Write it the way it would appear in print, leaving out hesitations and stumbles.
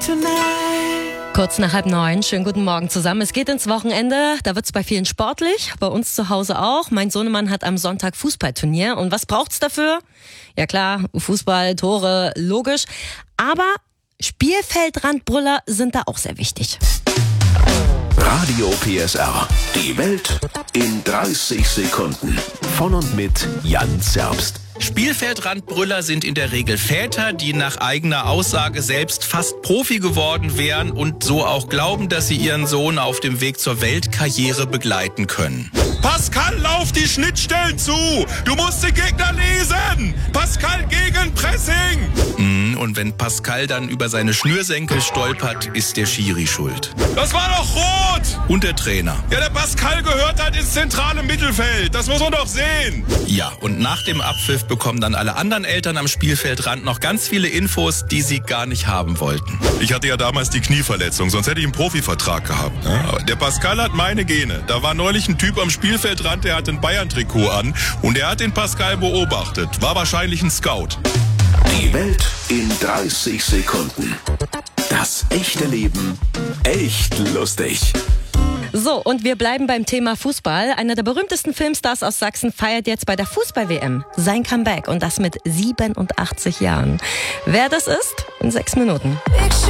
Kurz nach 8:30, schönen guten Morgen zusammen. Es geht ins Wochenende, da wird's bei vielen sportlich, bei uns zu Hause auch. Mein Sohnemann hat am Sonntag Fußballturnier. Und was braucht's dafür? Ja klar, Fußball, Tore, logisch. Aber Spielfeldrandbrüller sind da auch sehr wichtig. Radio PSR. Die Welt in 30 Sekunden. Von und mit Jan Zerbst. Spielfeldrandbrüller sind in der Regel Väter, die nach eigener Aussage selbst fast Profi geworden wären und so auch glauben, dass sie ihren Sohn auf dem Weg zur Weltkarriere begleiten können. Pascal, lauf die Schnittstellen zu! Du musst den Gegner lesen! Pascal gegen Pressing! Und wenn Pascal dann über seine Schnürsenkel stolpert, ist der Schiri schuld. Das war doch rot! Und der Trainer. Ja, der Pascal gehört halt ins zentrale Mittelfeld. Das muss man doch sehen. Ja, und nach dem Abpfiff bekommen dann alle anderen Eltern am Spielfeldrand noch ganz viele Infos, die sie gar nicht haben wollten. Ich hatte ja damals die Knieverletzung, sonst hätte ich einen Profivertrag gehabt. Aber der Pascal hat meine Gene. Da war neulich ein Typ am Spielfeldrand, der hatte ein Bayern-Trikot an und der hat den Pascal beobachtet. War wahrscheinlich ein Scout. Die Welt in 30 Sekunden. Das echte Leben echt lustig. So, und wir bleiben beim Thema Fußball. Einer der berühmtesten Filmstars aus Sachsen feiert jetzt bei der Fußball-WM sein Comeback und das mit 87 Jahren. Wer das ist? In 6 Minuten.